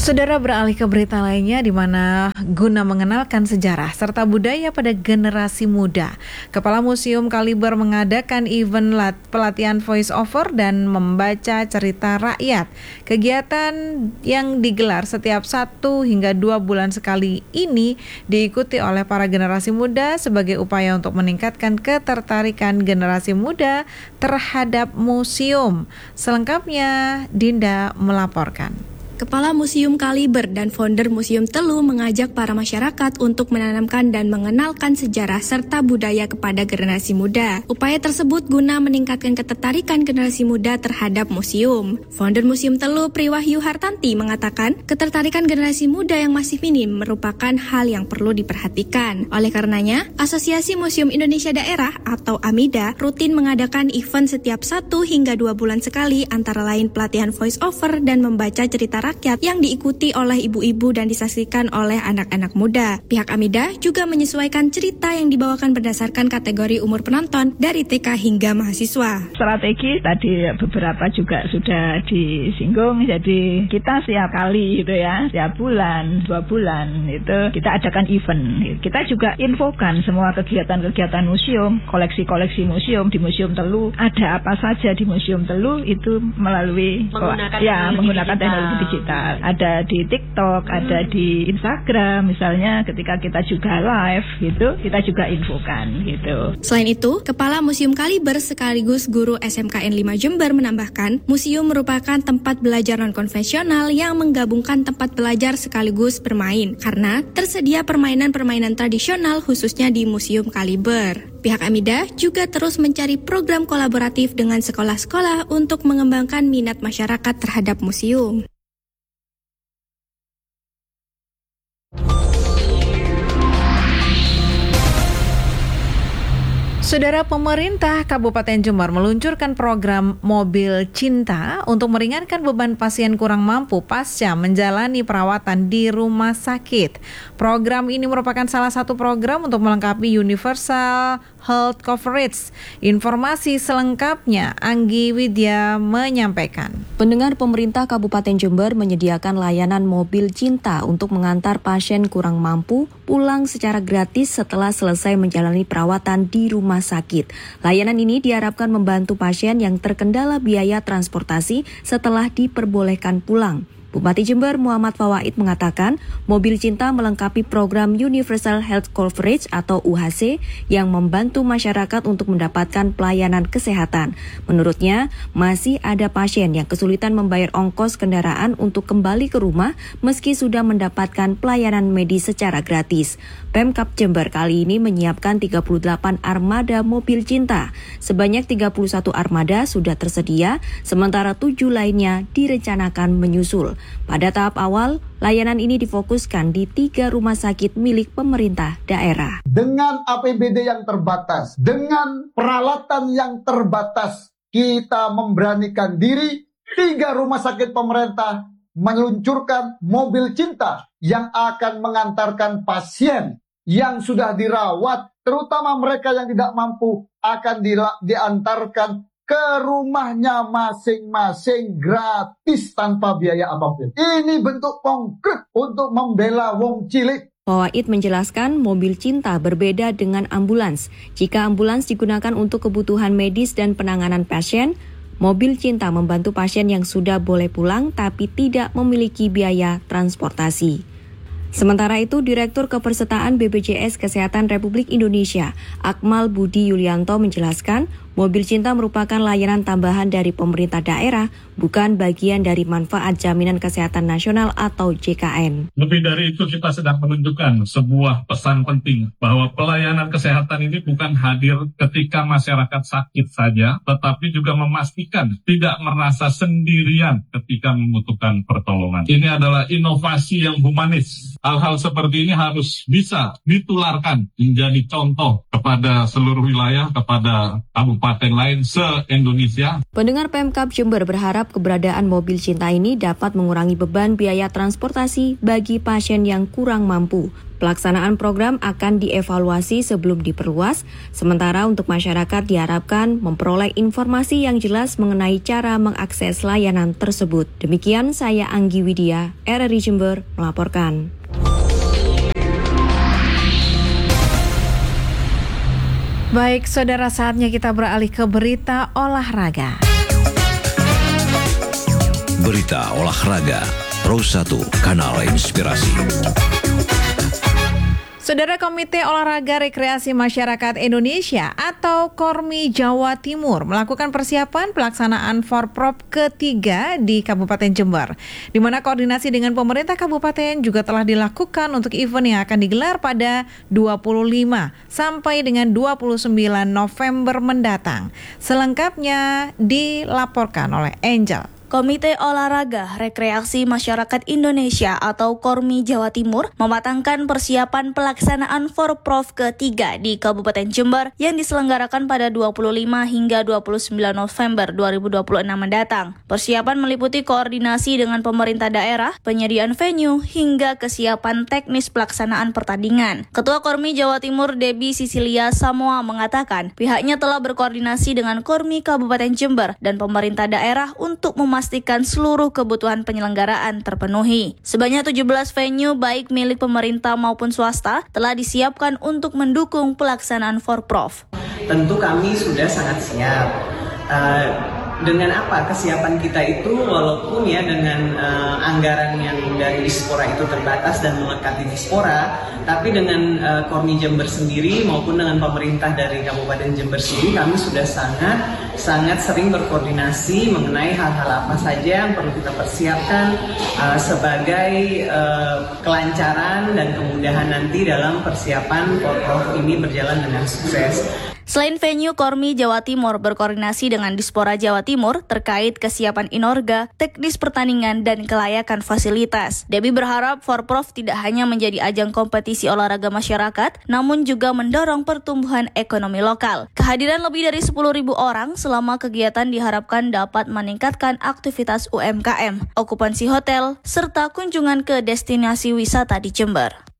Saudara, beralih ke berita lainnya, di mana guna mengenalkan sejarah serta budaya pada generasi muda, Kepala Museum Kaliber mengadakan event pelatihan voice over dan membaca cerita rakyat. Kegiatan yang digelar setiap 1 hingga 2 bulan sekali ini diikuti oleh para generasi muda sebagai upaya untuk meningkatkan ketertarikan generasi muda terhadap museum. Selengkapnya Dinda melaporkan. Kepala Museum Kaliber dan founder Museum Telu mengajak para masyarakat untuk menanamkan dan mengenalkan sejarah serta budaya kepada generasi muda. Upaya tersebut guna meningkatkan ketertarikan generasi muda terhadap museum. Founder Museum Telu, Priwahyu Hartanti, mengatakan ketertarikan generasi muda yang masih minim merupakan hal yang perlu diperhatikan. Oleh karenanya, Asosiasi Museum Indonesia Daerah atau AMIDA rutin mengadakan event setiap 1 hingga 2 bulan sekali, antara lain pelatihan voice over dan membaca cerita rakyat yang diikuti oleh ibu-ibu dan disaksikan oleh anak-anak muda. Pihak AMIDA juga menyesuaikan cerita yang dibawakan berdasarkan kategori umur penonton dari TK hingga mahasiswa. Strategi tadi beberapa juga sudah disinggung, jadi kita setiap kali gitu ya, setiap bulan, 2 bulan itu kita adakan event. Kita juga infokan semua kegiatan-kegiatan museum, koleksi-koleksi museum di Museum Telu, ada apa saja di Museum Telu itu melalui menggunakan teknologi digital. Ada di TikTok, ada di Instagram misalnya, ketika kita juga live gitu, kita juga infokan gitu. Selain itu, Kepala Museum Kaliber sekaligus guru SMKN 5 Jember menambahkan, museum merupakan tempat belajar non-konvensional yang menggabungkan tempat belajar sekaligus bermain, karena tersedia permainan-permainan tradisional khususnya di Museum Kaliber. Pihak AMIDA juga terus mencari program kolaboratif dengan sekolah-sekolah untuk mengembangkan minat masyarakat terhadap museum. Saudara, pemerintah Kabupaten Jember meluncurkan program Mobil Cinta untuk meringankan beban pasien kurang mampu pasca menjalani perawatan di rumah sakit. Program ini merupakan salah satu program untuk melengkapi Universal Health Coverage. Informasi selengkapnya Anggi Widya menyampaikan. Pendengar, pemerintah Kabupaten Jember menyediakan layanan Mobil Cinta untuk mengantar pasien kurang mampu pulang secara gratis setelah selesai menjalani perawatan di rumah sakit. Layanan ini diharapkan membantu pasien yang terkendala biaya transportasi setelah diperbolehkan pulang. Bupati Jember Muhammad Fawaid mengatakan, Mobil Cinta melengkapi program Universal Health Coverage atau UHC yang membantu masyarakat untuk mendapatkan pelayanan kesehatan. Menurutnya, masih ada pasien yang kesulitan membayar ongkos kendaraan untuk kembali ke rumah meski sudah mendapatkan pelayanan medis secara gratis. Pemkab Jember kali ini menyiapkan 38 armada Mobil Cinta. Sebanyak 31 armada sudah tersedia, sementara 7 lainnya direncanakan menyusul. Pada tahap awal, layanan ini difokuskan di 3 rumah sakit milik pemerintah daerah. Dengan APBD yang terbatas, dengan peralatan yang terbatas, kita memberanikan diri 3 rumah sakit pemerintah meluncurkan Mobil Cinta yang akan mengantarkan pasien yang sudah dirawat, terutama mereka yang tidak mampu, akan diantarkan ke rumahnya masing-masing gratis tanpa biaya apapun. Ini bentuk konkret untuk membela wong cilik. Fawaid menjelaskan Mobil Cinta berbeda dengan ambulans. Jika ambulans digunakan untuk kebutuhan medis dan penanganan pasien, Mobil Cinta membantu pasien yang sudah boleh pulang tapi tidak memiliki biaya transportasi. Sementara itu, Direktur Kepesertaan BPJS Kesehatan Republik Indonesia, Akmal Budi Yulianto menjelaskan, Mobil Cinta merupakan layanan tambahan dari pemerintah daerah, bukan bagian dari manfaat Jaminan Kesehatan Nasional atau JKN. Lebih dari itu, kita sedang menunjukkan sebuah pesan penting bahwa pelayanan kesehatan ini bukan hadir ketika masyarakat sakit saja, tetapi juga memastikan tidak merasa sendirian ketika membutuhkan pertolongan. Ini adalah inovasi yang humanis. Hal-hal seperti ini harus bisa ditularkan menjadi contoh kepada seluruh wilayah, kepada kabupaten kabupaten lain se-Indonesia. Pendengar Pemkab Jember berharap keberadaan mobil Cinta ini dapat mengurangi beban biaya transportasi bagi pasien yang kurang mampu. Pelaksanaan program akan dievaluasi sebelum diperluas, sementara untuk masyarakat diharapkan memperoleh informasi yang jelas mengenai cara mengakses layanan tersebut. Demikian saya Anggi Widya, RRI Jember melaporkan. Baik, saudara, saatnya kita beralih ke berita olahraga. Berita olahraga, Pro 1, Kanal Inspirasi. Saudara, Komite Olahraga Rekreasi Masyarakat Indonesia atau KORMI Jawa Timur melakukan persiapan pelaksanaan Forprov ketiga di Kabupaten Jember, di mana koordinasi dengan pemerintah kabupaten juga telah dilakukan untuk event yang akan digelar pada 25 sampai dengan 29 November mendatang. Selengkapnya dilaporkan oleh Angel. Komite Olahraga Rekreasi Masyarakat Indonesia atau KORMI Jawa Timur mematangkan persiapan pelaksanaan Forprov ketiga di Kabupaten Jember yang diselenggarakan pada 25 hingga 29 November 2026 mendatang. Persiapan meliputi koordinasi dengan pemerintah daerah, penyediaan venue, hingga kesiapan teknis pelaksanaan pertandingan. Ketua KORMI Jawa Timur Debbie Sisilia Samoa mengatakan pihaknya telah berkoordinasi dengan KORMI Kabupaten Jember dan pemerintah daerah untuk memastikan seluruh kebutuhan penyelenggaraan terpenuhi. Sebanyak 17 venue baik milik pemerintah maupun swasta telah disiapkan untuk mendukung pelaksanaan Forprov. Tentu kami sudah sangat siap. Dengan apa kesiapan kita itu, walaupun ya dengan anggaran yang dari Dispora itu terbatas dan melekat di Dispora, tapi dengan KORMI Jember sendiri maupun dengan pemerintah dari Kabupaten Jember sendiri, kami sudah sangat sering berkoordinasi mengenai hal-hal apa saja yang perlu kita persiapkan sebagai kelancaran dan kemudahan nanti dalam persiapan Forprov ini berjalan dengan sukses. Selain venue, KORMI Jawa Timur berkoordinasi dengan Dispora Jawa Timur terkait kesiapan inorga, teknis pertandingan, dan kelayakan fasilitas. Debbie berharap Forprov tidak hanya menjadi ajang kompetisi olahraga masyarakat, namun juga mendorong pertumbuhan ekonomi lokal. Kehadiran lebih dari 10.000 orang selama kegiatan diharapkan dapat meningkatkan aktivitas UMKM, okupansi hotel, serta kunjungan ke destinasi wisata di Jember.